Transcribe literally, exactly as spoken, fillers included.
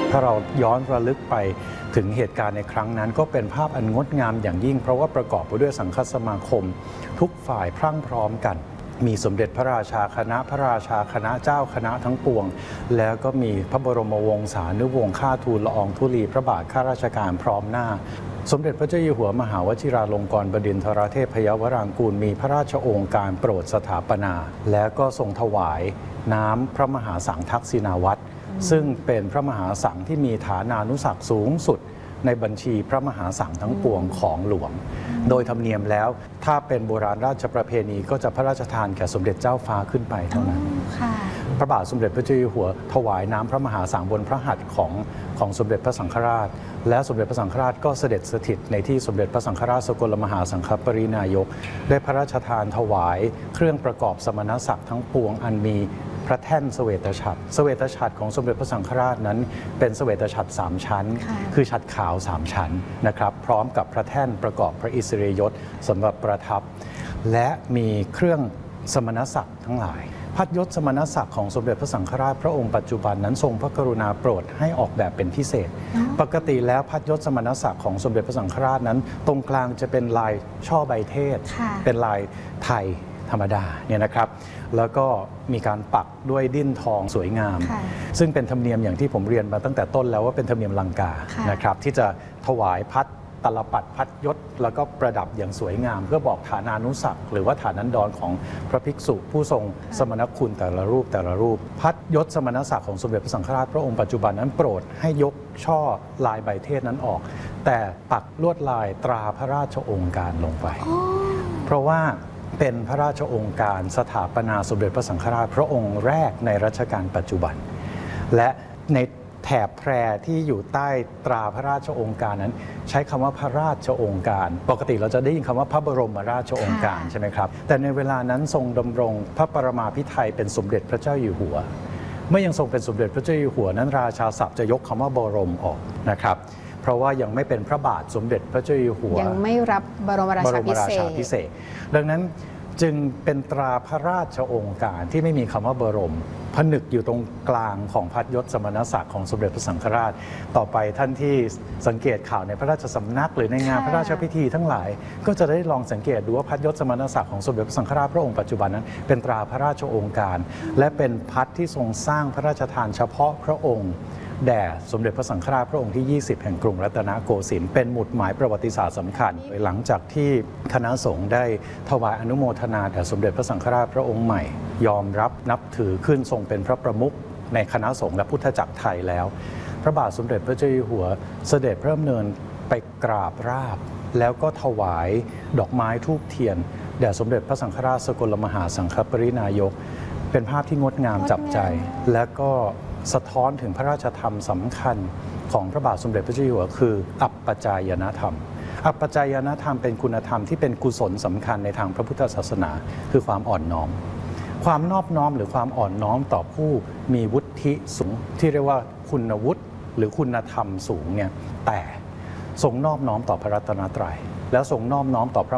ถ้าเราย้อนระลึกไปถึงเหตุการณ์ในครั้งนั้นก็เป็นภาพอันงดงามอย่างยิ่งเพราะว่าประกอบไปด้วยสังฆสมาคมทุกฝ่ายพรั่งพร้อมกันมีสมเด็จพระราชาคณะพระราชาคณะเจ้าคณะทั้งปวงแล้วก็มีพระบรมวงศานุวงศ์ข้าทูลละอองธุลีพระบาทข้าราชการพร้อมหน้าสมเด็จพระเจ้าอยู่หัวมหาวชิราลงกรณ์บดินทรเทพยวรางกูลมีพระราชโองการโปรดสถาปนาและก็ทรงถวายน้ำพระมหาสังฆทักษิณาวัตรซึ่งเป็นพระมหาสังที่มีฐานานุศักดิ์สูงสุดในบัญชีพระมหาสังฆ์ทั้งปวงของหลวงโดยธรรมเนียมแล้วถ้าเป็นโบราณราชประเพณีก็จะพระราชทานแก่สมเด็จเจ้าฟ้าขึ้นไปเท่านั้นพระบาทสมเด็จพระเจ้าอยู่หัวถวายน้ำพระมหาสังบนพระหัตถ์ของของสมเด็จพระสังฆราชและสมเด็จพระสังฆราชก็เสด็จสถิตในที่สมเด็จพระสังฆราชสกลมหาสังฆปรินายกได้พระราชทานถวายเครื่องประกอบสมณศักดิ์ทั้งปวงอันมีพระแท่นเสวตฉัตรเสวตฉัตรของสมเด็จพระสังฆราชนั้นเป็นเสวตฉัตรสามชั้นคือฉัตรขาวสามชั้นนะครับพร้อมกับพระแท่นประกอบพระอิสริยยศสำหรับประทับและมีเครื่องสมณศักดิ์ทั้งหลายพัดยศสมณศักดิ์ของสมเด็จพระสังฆราชพระองค์ปัจจุบันนั้นทรงพระกรุณาโปรดให้ออกแบบเป็นพิเศษปกติแล้วพัดยศสมณศักดิ์ของสมเด็จพระสังฆราชนั้นตรงกลางจะเป็นลายช่อใบเทศเป็นลายไทยธรรมดาเนี่ยนะครับแล้วก็มีการปักด้วยดิ้นทองสวยงามซึ่งเป็นธรรมเนียมอย่างที่ผมเรียนมาตั้งแต่ต้นแล้วว่าเป็นธรรมเนียมลังกานะครับที่จะถวายพัดตลปัดพัดยศแล้วก็ประดับอย่างสวยงามเพื่อบอกฐานานุศักดิ์หรือว่าฐานันดรของพระภิกษุผู้ทรงสมณคุณแต่ละรูปแต่ละรูปพัดยศสมณศักดิ์ของสมเด็จพระสังฆราชพระองค์ปัจจุบันนั้นโปรดให้ยกช่อลายใบเทศนั้นออกแต่ปักลวดลายตราพระราชโองการลงไปเพราะว่าเป็นพระราชโองการสถาปนาสมเด็จพระสังฆราชพระองค์แรกในรัชกาลปัจจุบันและในแถบแพรที่อยู่ใต้ตราพระราชโองการนั้นใช้คำว่าพระราชโองการปกติเราจะได้ยินคำว่าพระบรมราชโองการใช่ไหมครับแต่ในเวลานั้นทรงดำรงพระปรมาภิไธยเป็นสมเด็จพระเจ้าอยู่หัวเมื่อยังทรงเป็นสมเด็จพระเจ้าอยู่หัวนั้นราชาศัพท์จะยกคำว่าบรมออกนะครับเพราะว่ายังไม่เป็นพระบาทสมเด็จพระเจ้าอยู่หัวยังไม่รับบรมราชาภิเษกดังนั้นจึงเป็นตราพระราชโองการที่ไม่มีคำว่าบรมผนึกอยู่ตรงกลางของพัดยศสมณศักดิ์ของสมเด็จพระสังฆราชต่อไปท่านที่สังเกตข่าวในพระราชสำนักหรือในงานพระราชพิธีทั้งหลายก็จะได้ลองสังเกตดูว่าพัดยศสมณศักดิ์ของสมเด็จพระสังฆราชพระองค์ปัจจุบันนั้นเป็นตราพระราชโองการและเป็นพัดที่ทรงสร้างพระราชทานเฉพาะพระองค์แด่สมเด็จพระสังฆราชพระองค์ที่ยี่สิบแห่งกรุงรัตนโกสินทร์เป็นหมุดหมายประวัติศาสตร์สำคัญหลังจากที่คณะสงฆ์ได้ถวายอนุโมทนาแด่สมเด็จพระสังฆราชพระองค์ใหม่ยอมรับนับถือขึ้นทรงเป็นพระประมุขในคณะสงฆ์และพุทธจักรไทยแล้วพระบาทสมเด็จพระเจ้าอยู่หัวเสด็จพระดำเนินไปกราบราบแล้วก็ถวายดอกไม้ธูปเทียนแด่สมเด็จพระสังฆราชสกลมหาสังฆปรินายกเป็นภาพที่งดงามจับใจและก็สะท้อนถึงพระราชธรรมสำคัญของพระบาทสมเด็จพระเจ้าอยู่หัวคืออัปปจายนธรรมอัปปจายนธรรมเป็นคุณธรรมที่เป็นกุศลสำคัญในทางพระพุทธศาสนาคือความอ่อนน้อมความนอบน้อมหรือความอ่อนน้อมต่อผู้มีวุฒิสูงที่เรียกว่าคุณวุฒิหรือคุณธรรมสูงเนี่ยแต่ทรงนอบน้อมต่อพระรัตนตรัยแล้วทรงนอบน้อมต่อพระ